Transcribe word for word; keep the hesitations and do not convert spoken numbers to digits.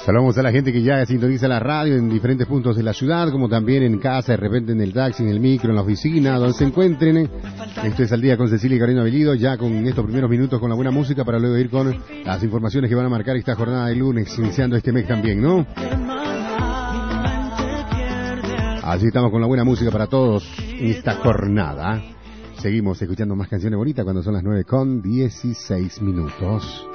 Saludamos a la gente que ya sintoniza la radio en diferentes puntos de la ciudad, como también en casa, de repente en el taxi, en el micro, en la oficina, donde se encuentren. Esto es Al Día con Cecilia y Carolina Bellido, ya con estos primeros minutos con la buena música para luego ir con las informaciones que van a marcar esta jornada de lunes, iniciando este mes también, ¿no? Así estamos con la buena música para todos en esta jornada. Seguimos escuchando más canciones bonitas cuando son las nueve con dieciséis minutos.